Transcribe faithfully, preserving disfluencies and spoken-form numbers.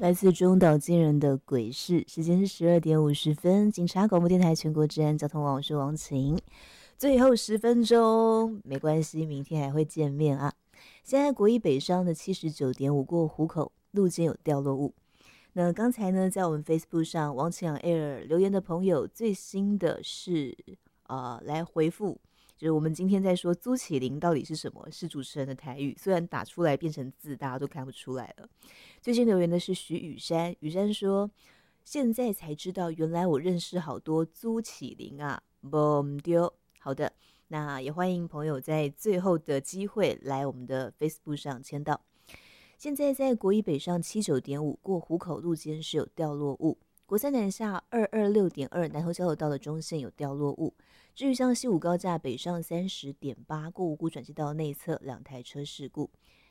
来自中岛惊人的鬼事，时间是十二点五十分。警察广播电台全国治安交通网，我是王晴。最后十分钟，没关系，明天还会见面啊。现在国一北上的七十九点五过湖口路肩有掉落物。那刚才呢，在我们 Facebook 上王晴阳 Air 留言的朋友，最新的是呃来回复。就是我们今天在说租起灵到底是什么，是主持人的台语，虽然打出来变成字，大家都看不出来了。最近留言的是徐雨山，雨山说现在才知道原来我认识好多租起灵啊，不丢。好的，那也欢迎朋友在最后的机会来我们的 Facebook 上签到。现在在国一北上七九点五过湖口路肩是有掉落物，国三南下二二六点二南投交流道的中线有掉落物。至于像西武高架北上三十点八过五股转接道内侧两台车事故，